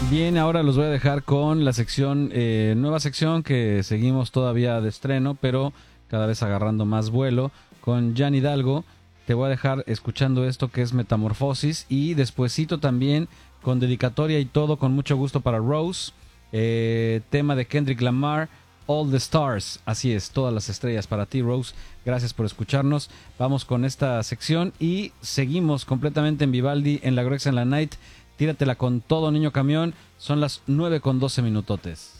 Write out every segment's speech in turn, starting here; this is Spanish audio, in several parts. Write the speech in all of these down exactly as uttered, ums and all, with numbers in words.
Bien, ahora los voy a dejar con la sección, eh, nueva sección que seguimos todavía de estreno, pero cada vez agarrando más vuelo, con Jan Hidalgo. Te voy a dejar escuchando esto que es Metamorfosis, y despuesito también con dedicatoria y todo, con mucho gusto para Rose, eh, tema de Kendrick Lamar, All the Stars. Así es, todas las estrellas para ti, Rose. Gracias por escucharnos. Vamos con esta sección y seguimos completamente en Vivaldi, en la Agroexa en la Night. Tíratela con todo, niño camión. Son las nueve con doce minutotes.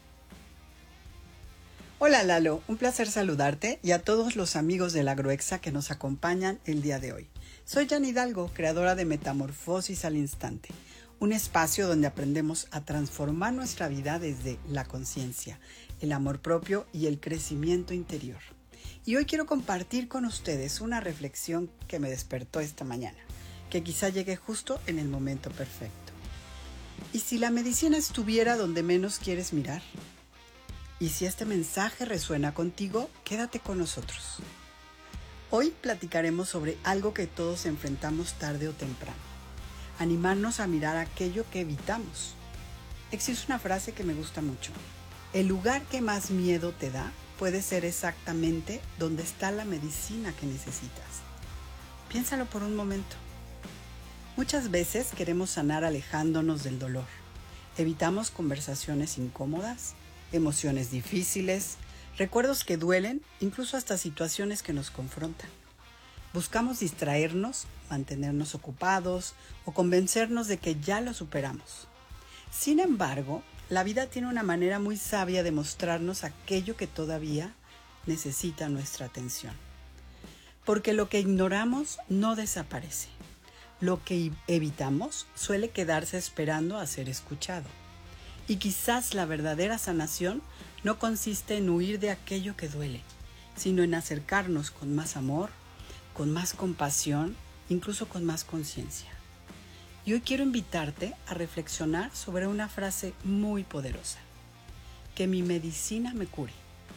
Hola Lalo, un placer saludarte y a todos los amigos de la Agroexa que nos acompañan el día de hoy. Soy Jan Hidalgo, creadora de Metamorfosis al Instante, un espacio donde aprendemos a transformar nuestra vida desde la conciencia, el amor propio y el crecimiento interior. Y hoy quiero compartir con ustedes una reflexión que me despertó esta mañana, que quizá llegue justo en el momento perfecto. ¿Y si la medicina estuviera donde menos quieres mirar? Y si este mensaje resuena contigo, quédate con nosotros. Hoy platicaremos sobre algo que todos enfrentamos tarde o temprano: animarnos a mirar aquello que evitamos. Existe una frase que me gusta mucho: el lugar que más miedo te da puede ser exactamente donde está la medicina que necesitas. Piénsalo por un momento. Muchas veces queremos sanar alejándonos del dolor. Evitamos conversaciones incómodas, emociones difíciles, recuerdos que duelen, incluso hasta situaciones que nos confrontan. Buscamos distraernos, mantenernos ocupados o convencernos de que ya lo superamos. Sin embargo, la vida tiene una manera muy sabia de mostrarnos aquello que todavía necesita nuestra atención. Porque lo que ignoramos no desaparece. Lo que evitamos suele quedarse esperando a ser escuchado. Y quizás la verdadera sanación no consiste en huir de aquello que duele, sino en acercarnos con más amor, con más compasión, incluso con más conciencia. Y hoy quiero invitarte a reflexionar sobre una frase muy poderosa: que mi medicina me cure.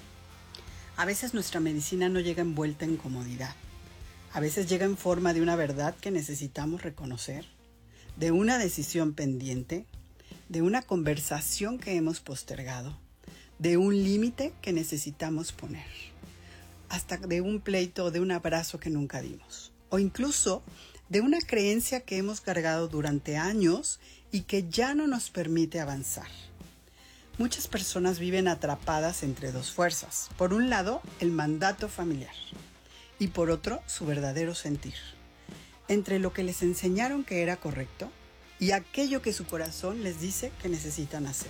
A veces nuestra medicina no llega envuelta en comodidad. A veces llega en forma de una verdad que necesitamos reconocer, de una decisión pendiente, de una conversación que hemos postergado, de un límite que necesitamos poner, hasta de un pleito o de un abrazo que nunca dimos, o incluso de una creencia que hemos cargado durante años y que ya no nos permite avanzar. Muchas personas viven atrapadas entre dos fuerzas: por un lado, el mandato familiar, y por otro, su verdadero sentir, entre lo que les enseñaron que era correcto y aquello que su corazón les dice que necesitan hacer.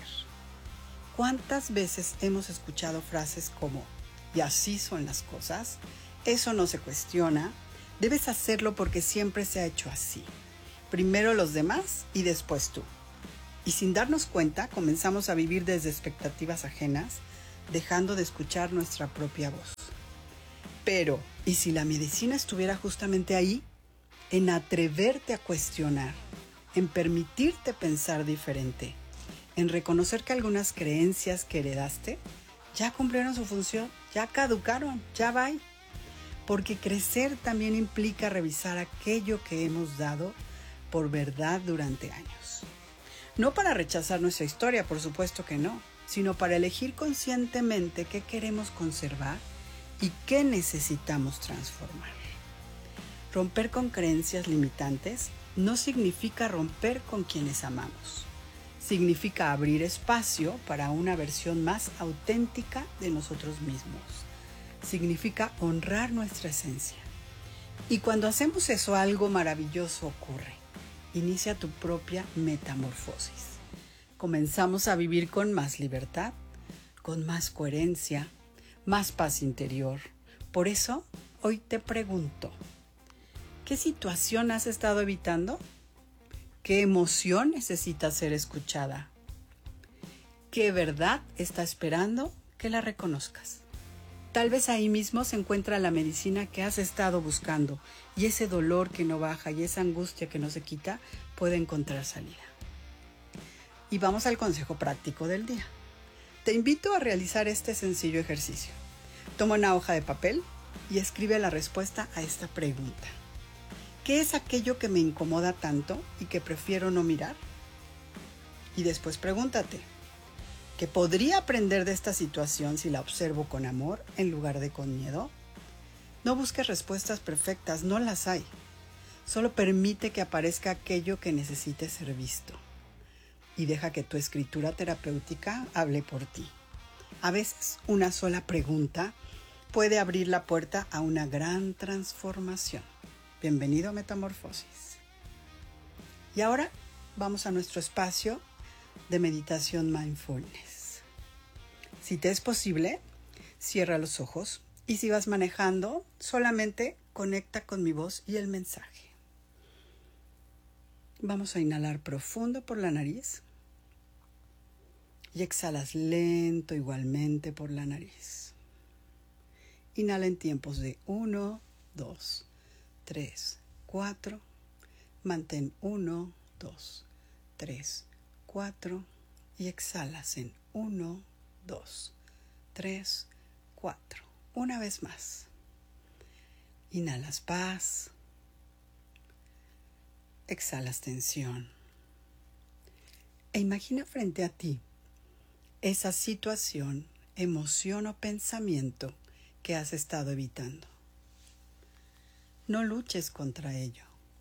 ¿Cuántas veces hemos escuchado frases como "y así son las cosas", "eso no se cuestiona", "debes hacerlo porque siempre se ha hecho así", "primero los demás y después tú"? Y sin darnos cuenta, comenzamos a vivir desde expectativas ajenas, dejando de escuchar nuestra propia voz. Pero, ¿y si la medicina estuviera justamente ahí? En atreverte a cuestionar, en permitirte pensar diferente, en reconocer que algunas creencias que heredaste ya cumplieron su función, ya caducaron, ya va. Porque crecer también implica revisar aquello que hemos dado por verdad durante años. No para rechazar nuestra historia, por supuesto que no, sino para elegir conscientemente qué queremos conservar y qué necesitamos transformar. Romper con creencias limitantes no significa romper con quienes amamos. Significa abrir espacio para una versión más auténtica de nosotros mismos. Significa honrar nuestra esencia. Y cuando hacemos eso, algo maravilloso ocurre. Inicia tu propia metamorfosis. Comenzamos a vivir con más libertad, con más coherencia, más paz interior. Por eso, hoy te pregunto: ¿qué situación has estado evitando? ¿Qué emoción necesita ser escuchada? ¿Qué verdad está esperando que la reconozcas? Tal vez ahí mismo se encuentra la medicina que has estado buscando, y ese dolor que no baja y esa angustia que no se quita puede encontrar salida. Y vamos al consejo práctico del día. Te invito a realizar este sencillo ejercicio. Toma una hoja de papel y escribe la respuesta a esta pregunta: ¿qué es aquello que me incomoda tanto y que prefiero no mirar? Y después pregúntate, ¿qué podría aprender de esta situación si la observo con amor en lugar de con miedo? No busques respuestas perfectas, no las hay. Solo permite que aparezca aquello que necesite ser visto. Y deja que tu escritura terapéutica hable por ti. A veces una sola pregunta puede abrir la puerta a una gran transformación. Bienvenido a Metamorfosis. Y ahora vamos a nuestro espacio de meditación mindfulness. Si te es posible, cierra los ojos y si vas manejando, solamente conecta con mi voz y el mensaje. Vamos a inhalar profundo por la nariz y exhalas lento igualmente por la nariz. Inhala en tiempos de uno, dos, tres, cuatro. Mantén uno, dos, tres, cuatro y exhalas en uno, dos, tres, cuatro. Una vez más. Inhalas paz. Exhalas tensión. E imagina frente a ti esa situación, emoción o pensamiento que has estado evitando. No luches contra ello.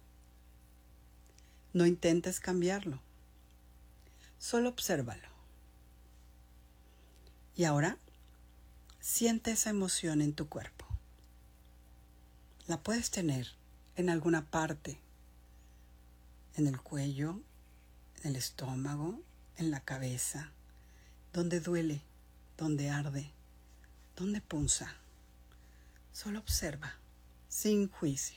No intentes cambiarlo. Solo obsérvalo. Y ahora, siente esa emoción en tu cuerpo. La puedes tener en alguna parte, en el cuello, en el estómago, en la cabeza, donde duele, donde arde, donde punza. Solo observa, sin juicio.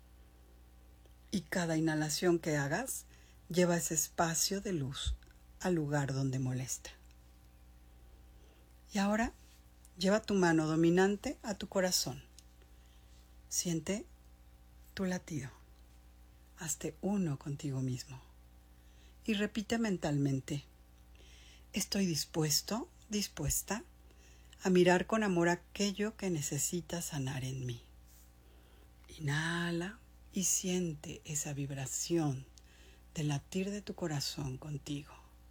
Y cada inhalación que hagas, lleva ese espacio de luz al lugar donde molesta. Y ahora, lleva tu mano dominante a tu corazón. Siente tu latido. Hazte uno contigo mismo. Y repite mentalmente: estoy dispuesto, dispuesta a mirar con amor aquello que necesita sanar en mí. Inhala y siente esa vibración del latir de tu corazón contigo.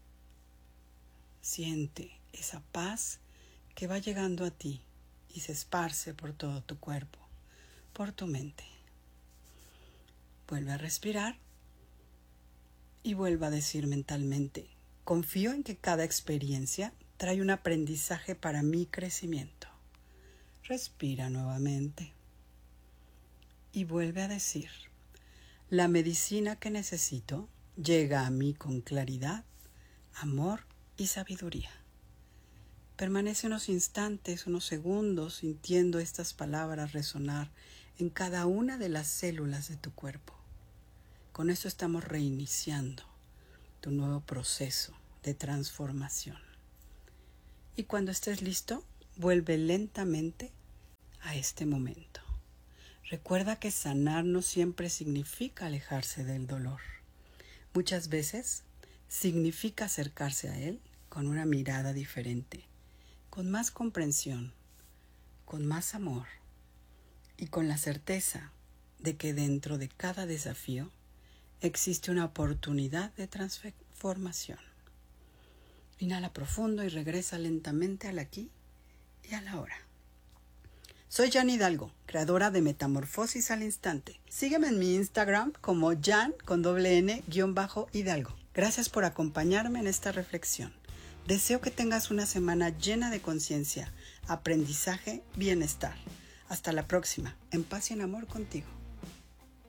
Siente esa paz que va llegando a ti y se esparce por todo tu cuerpo, por tu mente. Vuelve a respirar y vuelve a decir mentalmente: confío en que cada experiencia trae un aprendizaje para mi crecimiento. Respira nuevamente y vuelve a decir: la medicina que necesito llega a mí con claridad, amor y sabiduría. Permanece unos instantes, unos segundos, sintiendo estas palabras resonar en cada una de las células de tu cuerpo. Con eso estamos reiniciando tu nuevo proceso de transformación. Y cuando estés listo, vuelve lentamente a este momento. Recuerda que sanar no siempre significa alejarse del dolor. Muchas veces significa acercarse a él con una mirada diferente, con más comprensión, con más amor y con la certeza de que dentro de cada desafío existe una oportunidad de transformación. Inhala profundo y regresa lentamente al aquí y a la ahora. Soy Jan Hidalgo, creadora de Metamorfosis al Instante. Sígueme en mi Instagram como Jan con doble N guión bajo Hidalgo. Gracias por acompañarme en esta reflexión. Deseo que tengas una semana llena de conciencia, aprendizaje, bienestar. Hasta la próxima, en paz y en amor contigo.